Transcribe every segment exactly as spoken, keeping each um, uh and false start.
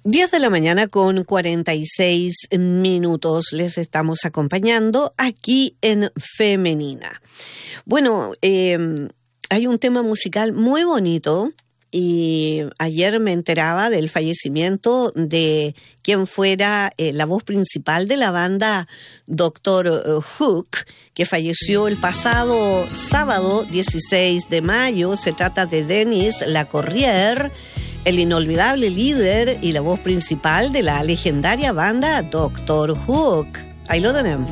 diez de la mañana con cuarenta y seis minutos. Les estamos acompañando aquí en Femenina. Bueno, eh, hay un tema musical muy bonito y ayer me enteraba del fallecimiento de quien fuera eh, la voz principal de la banda doctor Hook, que falleció el pasado sábado dieciséis de mayo. Se trata de Denis Lacorriere, el inolvidable líder y la voz principal de la legendaria banda doctor Hook. Ahí lo tenemos.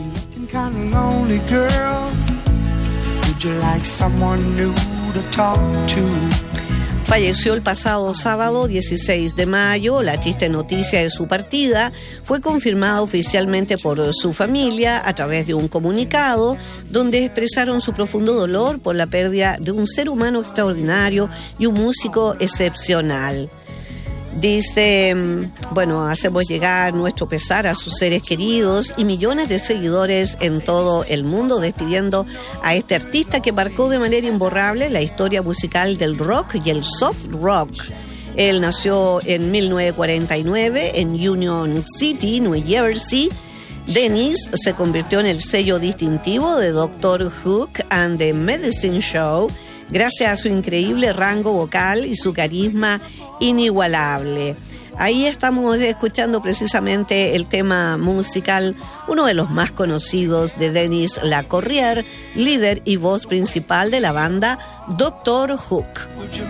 Falleció el pasado sábado dieciséis de mayo. La triste noticia de su partida fue confirmada oficialmente por su familia a través de un comunicado donde expresaron su profundo dolor por la pérdida de un ser humano extraordinario y un músico excepcional. Dice, bueno, hacemos llegar nuestro pesar a sus seres queridos y millones de seguidores en todo el mundo, despidiendo a este artista que marcó de manera imborrable la historia musical del rock y el soft rock. Él nació en mil novecientos cuarenta y nueve en Union City, New Jersey. Denis se convirtió en el sello distintivo de doctor Hook and the Medicine Show gracias a su increíble rango vocal y su carisma inigualable. Ahí estamos escuchando precisamente el tema musical, uno de los más conocidos de Denis Lacorriere, líder y voz principal de la banda doctor Hook.